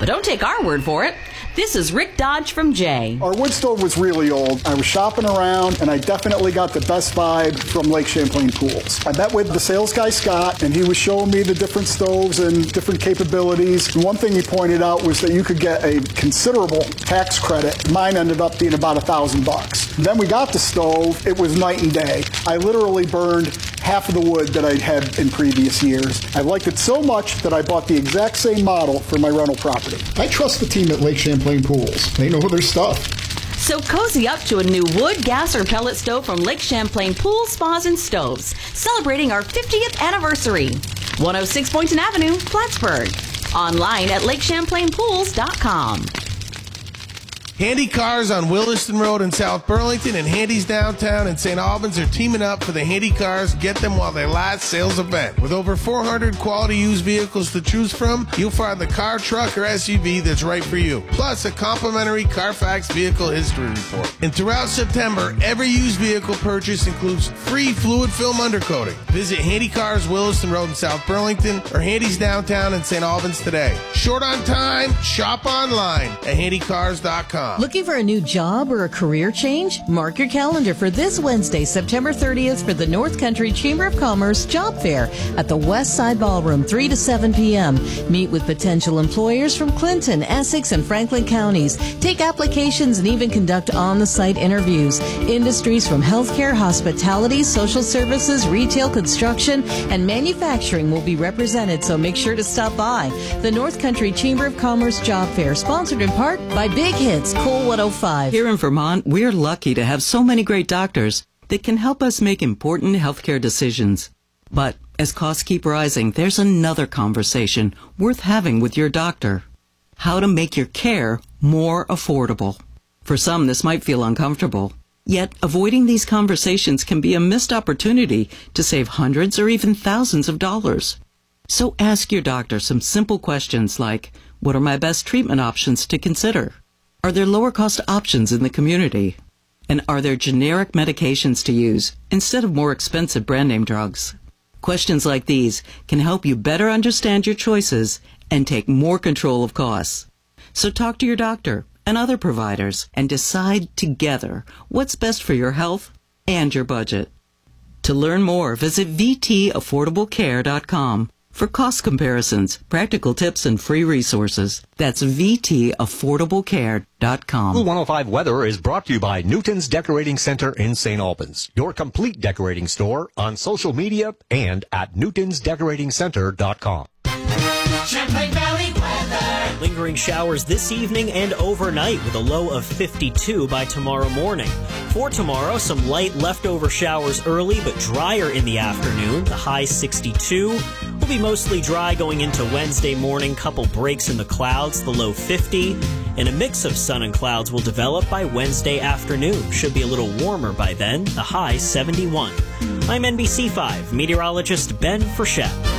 But don't take our word for it. This is Rick Dodge from Jay. Our wood stove was really old. I was shopping around, and I definitely got the best vibe from Lake Champlain Pools. I met with the sales guy, Scott, and he was showing me the different stoves and different capabilities. And one thing he pointed out was that you could get a considerable tax credit. Mine ended up being about $1,000. Then we got the stove. It was night and day. I literally burned half of the wood that I'd had in previous years. I liked it so much that I bought the exact same model for my rental property. I trust the team at Lake Champlain Pools. They know their stuff. So cozy up to a new wood, gas, or pellet stove from Lake Champlain Pools, Spas, and Stoves, celebrating our 50th anniversary. 106 Boynton Avenue, Plattsburgh. Online at lakechamplainpools.com. Handy Cars on Williston Road in South Burlington and Handy's downtown in St. Albans are teaming up for the Handy Cars Get Them While They Last sales event. With over 400 quality used vehicles to choose from, you'll find the car, truck, or SUV that's right for you. Plus, a complimentary Carfax vehicle history report. And throughout September, every used vehicle purchase includes free fluid film undercoating. Visit Handy Cars Williston Road in South Burlington or Handy's downtown in St. Albans today. Short on time? Shop online at handycars.com. Looking for a new job or a career change? Mark your calendar for this Wednesday, September 30th for the North Country Chamber of Commerce Job Fair at the West Side Ballroom, 3 to 7 p.m. Meet with potential employers from Clinton, Essex, and Franklin counties. Take applications and even conduct on-the-site interviews. Industries from healthcare, hospitality, social services, retail, construction, and manufacturing will be represented, so make sure to stop by. The North Country Chamber of Commerce Job Fair, sponsored in part by Big Hits, Coal 105. Here in Vermont, we're lucky to have so many great doctors that can help us make important healthcare decisions. But as costs keep rising, there's another conversation worth having with your doctor. How to make your care more affordable. For some, this might feel uncomfortable. Yet, avoiding these conversations can be a missed opportunity to save hundreds or even thousands of dollars. So ask your doctor some simple questions like, what are my best treatment options to consider? Are there lower-cost options in the community? And are there generic medications to use instead of more expensive brand-name drugs? Questions like these can help you better understand your choices and take more control of costs. So talk to your doctor and other providers and decide together what's best for your health and your budget. To learn more, visit vtaffordablecare.com. for cost comparisons, practical tips, and free resources. That's vtaffordablecare.com. Cool 105 Weather is brought to you by Newton's Decorating Center in St. Albans, your complete decorating store on social media and at newtonsdecoratingcenter.com. Champlain Valley weather. Lingering showers this evening and overnight with a low of 52 by tomorrow morning. For tomorrow, some light leftover showers early but drier in the afternoon. The high 62. Will be mostly dry going into Wednesday morning. Couple breaks in the clouds. The low 50. And a mix of sun and clouds will develop by Wednesday afternoon. Should be a little warmer by then. The high 71. I'm NBC5 meteorologist Ben Frechette.